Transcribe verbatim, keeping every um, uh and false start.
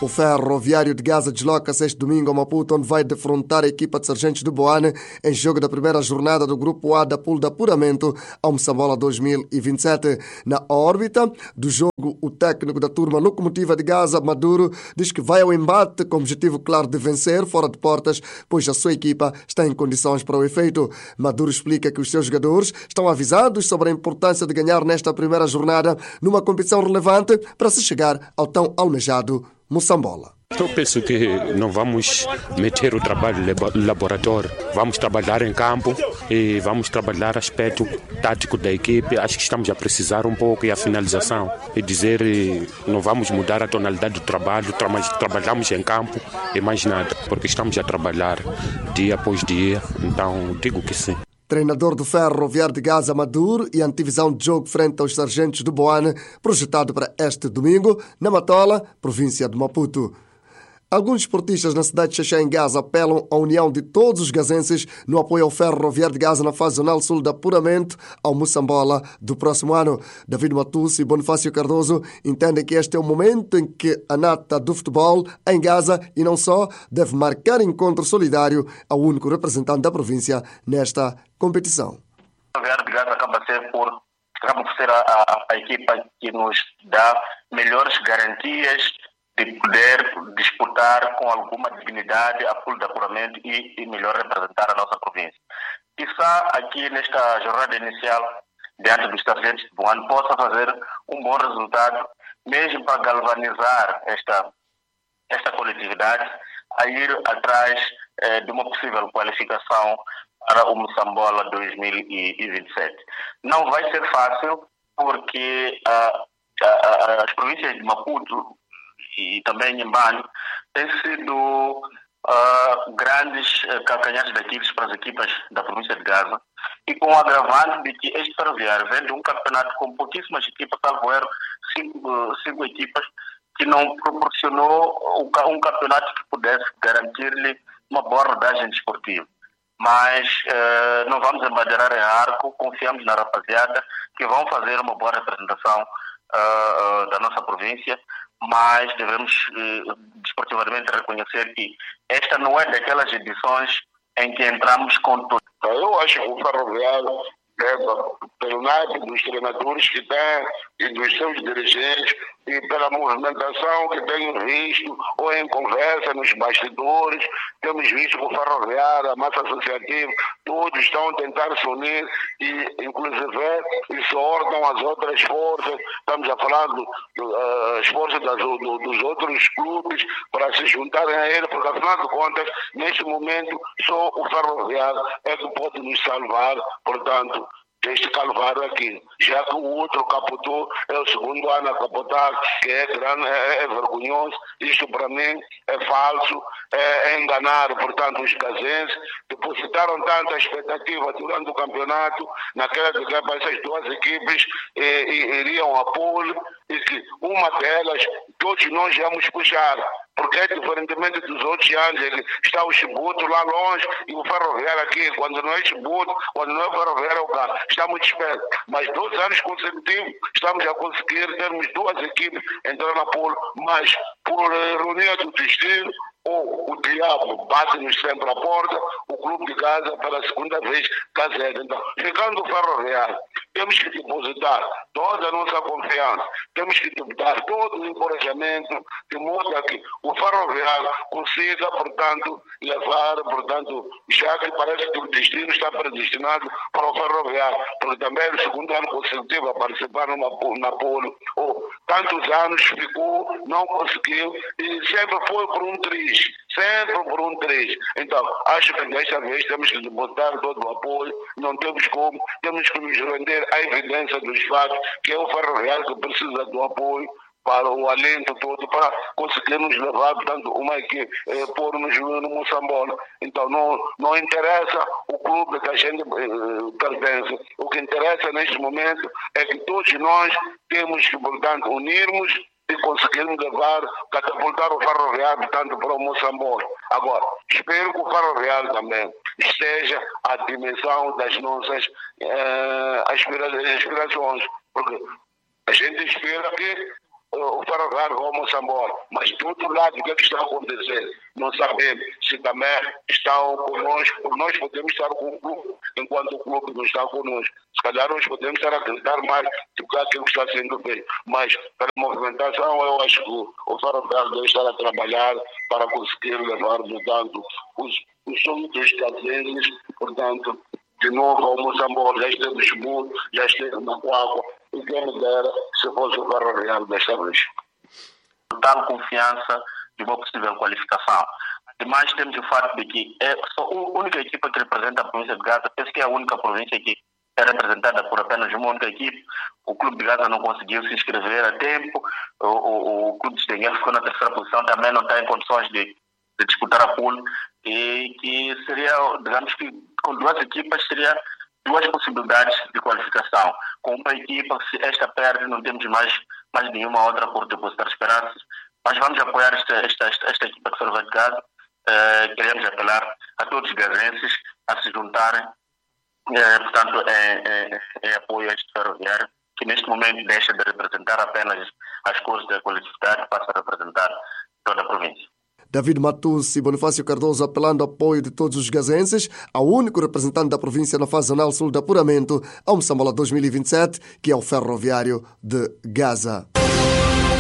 O Ferroviário de Gaza desloca-se este domingo a Maputo, onde vai defrontar a equipa de Sargentos de Boane em jogo da primeira jornada do Grupo A da Pool de Apuramento ao Moçambola dois mil e vinte e sete. Na órbita do jogo, o técnico da turma Locomotiva de Gaza, Maduro, diz que vai ao embate com o objetivo claro de vencer fora de portas, pois a sua equipa está em condições para o efeito. Maduro explica que os seus jogadores estão avisados sobre a importância de ganhar nesta primeira jornada numa competição relevante para se chegar ao tão almejado Moçambola. Eu penso que não vamos meter o trabalho laboratório, vamos trabalhar em campo e vamos trabalhar aspecto tático da equipe. Acho que estamos a precisar um pouco e a finalização e dizer não vamos mudar a tonalidade do trabalho, tra trabalhamos em campo e mais nada, porque estamos a trabalhar dia após dia, então digo que sim. Treinador do Ferroviário de Gaza, Maduro, e antivisão de jogo frente aos Sargentos de Boane, projetado para este domingo, na Matola, província de Maputo. Alguns esportistas na cidade de Xaxé, em Gaza, apelam à união de todos os gazenses no apoio ao Ferroviário de Gaza na fase zonal sul de apuramento ao Moçambola do próximo ano. David Matussi e Bonifácio Cardoso entendem que este é o momento em que a nata do futebol em Gaza, e não só, deve marcar encontro solidário ao único representante da província nesta competição. O Ferroviário de Gaza acaba, ser por, acaba por ser a, a, a equipa que nos dá melhores garantias de poder disputar com alguma dignidade a pool de apuramento e, e melhor representar a nossa província. Quizá aqui nesta jornada inicial, diante dos Sargentos de Boane, possa fazer um bom resultado, mesmo para galvanizar esta, esta coletividade a ir atrás eh, de uma possível qualificação para o Moçambola dois mil e vinte e sete. Não vai ser fácil, porque ah, ah, as províncias de Maputo e também Inhambane têm sido uh, grandes uh, calcanhares daqueles para as equipas da província de Gaza, e com o agravante de que este Ferroviário vem de um campeonato com pouquíssimas equipas, salvo erro, cinco, uh, cinco equipas, que não proporcionou um campeonato que pudesse garantir-lhe uma boa rodagem desportiva. Mas uh, não vamos embadeirar em arco, confiamos na rapaziada que vão fazer uma boa representação uh, uh, da nossa província, mas devemos uh, desportivamente reconhecer que esta não é daquelas edições em que entramos com tudo. Eu acho que o Ferroviário deve, pelo naipe dos treinadores que tem e dos seus dirigentes, e pela movimentação que tenho visto, ou em conversa nos bastidores, temos visto que o Ferroviário, a massa associativa, todos estão a tentar se unir e, inclusive, exortam as outras forças. Estamos a falar do, do, uh, as forças das, do, dos outros clubes para se juntarem a ele, porque, afinal de contas, neste momento, só o Ferroviário é que pode nos salvar, portanto, deste calvário aqui, já que o outro capotou, é o segundo ano a capotar, que é grande, é, é vergonhoso. Isto para mim é falso, é, é enganar, portanto, os gazenses. Depositaram tanta expectativa durante o campeonato, naquela de que essas duas equipes e, e, iriam a pole, e que uma delas, todos nós íamos puxar. Porque, diferentemente dos outros anos, ele está o Chibuto lá longe e o Ferroviário aqui. Quando não é Chibuto, quando não é Ferroviário, é o carro. Está muito esperto. Mas dois anos consecutivos estamos a conseguir termos duas equipes entrar na pole, mas por ironia do destino, ou o diabo bate-nos sempre à porta, o clube de Gaza pela segunda vez caseta. Então, ficando o Ferroviário, temos que depositar toda a nossa confiança, temos que dar todo o encorajamento, de modo a que o Ferroviário consiga, portanto, levar, portanto, já que parece que o destino está predestinado para o Ferroviário, porque também é o segundo ano consecutivo a participar numa, na polo, ou tantos anos ficou, não conseguiu, e sempre foi por um triz. Sempre por um três. Então, acho que desta vez temos que botar todo o apoio, não temos como, temos que nos render à evidência dos fatos, que é o Ferroviário que precisa do apoio para o alento todo, para conseguirmos levar, portanto, uma equipe, eh, pôr-nos no Moçambola. Então, não, não interessa o clube que a gente eh, pertence. O que interessa neste momento é que todos nós temos que, portanto, unirmos e conseguirmos levar, catapultar o Ferroviário tanto para o Moçambola. Agora, espero que o Ferroviário também esteja à dimensão das nossas eh, aspira- aspirações, porque a gente espera que o ferroviário ou Moçambique, mas do outro lado, o que é que está a acontecer? Não sabemos se também estão conosco, nós podemos estar com o clube, enquanto o clube não está conosco. Se calhar nós podemos estar a acreditar mais do que aquilo que está sendo feito, mas para a movimentação eu acho que o ferroviário deve estar a trabalhar para conseguir levar, portanto, os, os sonhos dos caseires, portanto, de novo ao Moçambique, já esteve esmuro, já esteve na Coapa, e quem me dera se fosse o ferroviário desta vez. Total confiança de uma possível qualificação. Ademais, temos o fato de que é só a única equipa que representa a província de Gaza, penso que é a única província que é representada por apenas uma única equipe. O Clube de Gaza não conseguiu se inscrever a tempo, o, o, o Clube de Estenguel ficou na terceira posição, também não está em condições de, de disputar a pool, e que seria, digamos que com duas equipas seria duas possibilidades de qualificação. Com uma equipa, se esta perde, não temos mais, mais nenhuma outra por depositar esperanças, mas vamos apoiar esta, esta, esta, esta equipa de Ferroviário de Gaza. Uh, queremos apelar a todos os gazenses a se juntarem, uh, portanto, em, em, em apoio a este ferroviário, que neste momento deixa de representar apenas as cores da coletividade, passa a representar toda a província. David Matus e Bonifácio Cardoso apelando ao apoio de todos os gazenses, ao único representante da província na fase zonal sul de apuramento, ao Moçambique dois mil e vinte e sete, que é o Ferroviário de Gaza.